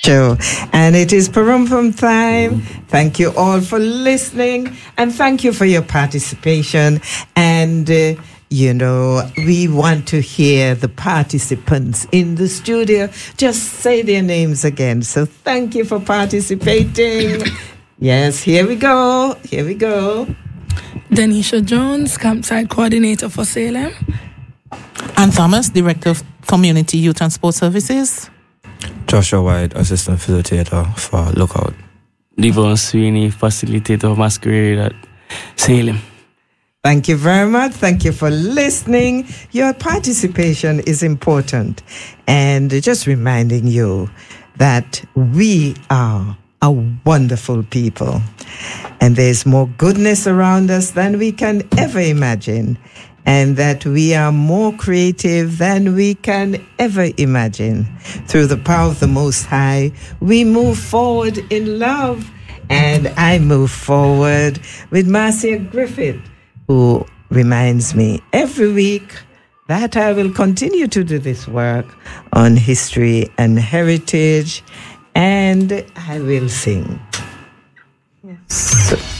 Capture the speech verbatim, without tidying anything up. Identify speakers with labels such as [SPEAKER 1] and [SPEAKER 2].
[SPEAKER 1] Sure. And it is Parumpum time. Thank you all for listening, and thank you for your participation. And, uh, you know, we want to hear the participants in the studio just say their names again. So thank you for participating. Yes, here we go. Here we go.
[SPEAKER 2] Denisha Jones, Campsite Coordinator for Salem.
[SPEAKER 3] Ann Thomas, Director of Community Youth and Sports Services.
[SPEAKER 4] Joshua White, Assistant Facilitator for Lookout.
[SPEAKER 5] Devon Sweeney, Facilitator of Masquerade at Salem.
[SPEAKER 1] Thank you very much. Thank you for listening. Your participation is important. And just reminding you that we are a wonderful people. And there's more goodness around us than we can ever imagine. And that we are more creative than we can ever imagine. Through the power of the Most High, we move forward in love. And I move forward with Marcia Griffith, who reminds me every week that I will continue to do this work on history and heritage, and I will sing. Yes. So,